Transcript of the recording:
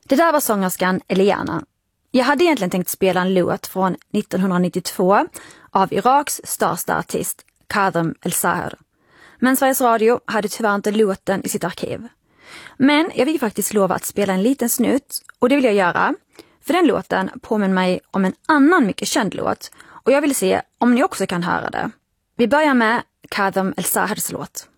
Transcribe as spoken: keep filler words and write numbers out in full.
Det där var sångerskan Eliana. Jag hade egentligen tänkt spela en låt från nittonhundranittiotvå av Iraks största artist, Kadhim El-Sahar. Men Sveriges Radio hade tyvärr inte låten i sitt arkiv. Men jag vill faktiskt lova att spela en liten snutt, och det vill jag göra. För den låten påminner mig om en annan mycket känd låt, och jag vill se om ni också kan höra det. Vi börjar med Kadhim El-Sahars låt.